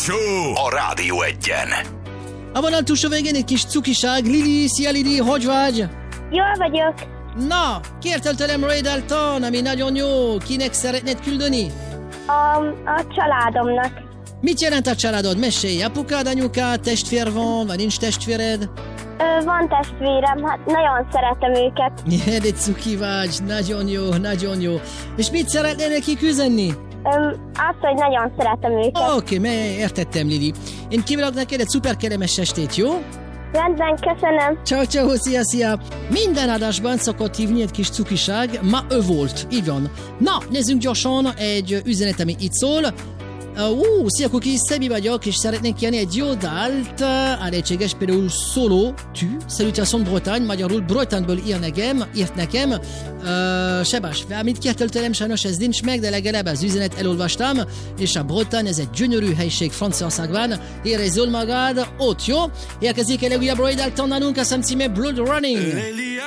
Show a Rádió Egyen. A vonal túlsó végén egy kis cukiság. Lili, szia Lili, hogy vagy? Jól vagyok. Na, kértel tőlem Ray Dalton, ami nagyon jó. Kinek szeretnéd küldeni? A családomnak. Mit jelent a családod? Mesélj, apukád, anyukád, testvér van, vagy nincs testvéred? Van testvérem, hát nagyon szeretem őket. De cuki vagy, nagyon jó, nagyon jó. És mit szeretnél neki üzenni? Azt, hogy nagyon szeretem őket. Oké, értettem, Lili. Én kívánok neked egy szuper kellemes estét, jó? Rendben, köszönöm. Ciao, szia. Minden adásban szokott hívni egy kis cukiság, ma ő volt, így van. Na, nézzünk gyorsan egy üzenet, ami itt szól. Szia Kuki, Szabi vagyok, és szeretnék kérni egy jó dalt, lehetséges például Solo, Tu, Salutations Bretagne, magyarul Bretagne-ből írt nekem. Sebás, amit kértél tőlem, sajnos ez nincs meg, de legalább az üzenet elolvastam, és a Bretagne, ez egy gyönyörű helység Franciaországban, érezzül magad ott, jó? Érkezik el újabb Ray Dalton nálunk, a szám címe Blood Running.